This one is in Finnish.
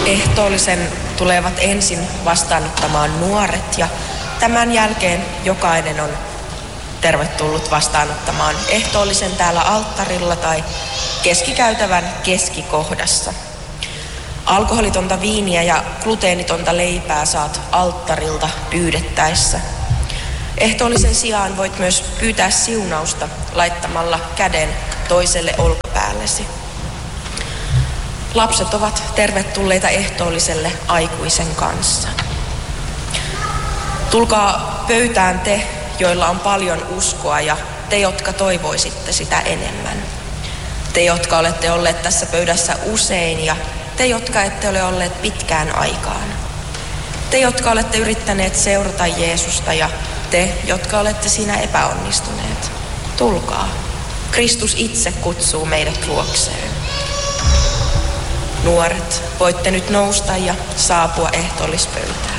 Ehtoollisen tulevat ensin vastaanottamaan nuoret ja tämän jälkeen jokainen on tervetullut vastaanottamaan ehtoollisen täällä alttarilla tai keskikäytävän keskikohdassa. Alkoholitonta viiniä ja gluteenitonta leipää saat alttarilta pyydettäessä. Ehtoollisen sijaan voit myös pyytää siunausta laittamalla käden toiselle olkapäällesi. Lapset ovat tervetulleita ehtoolliselle aikuisen kanssa. Tulkaa pöytään te, joilla on paljon uskoa, ja te, jotka toivoisitte sitä enemmän. Te, jotka olette olleet tässä pöydässä usein, ja te, jotka ette ole olleet pitkään aikaan. Te, jotka olette yrittäneet seurata Jeesusta, ja te, jotka olette siinä epäonnistuneet. Tulkaa. Kristus itse kutsuu meidät luokseen. Nuoret, voitte nyt nousta ja saapua ehtoollispöytään.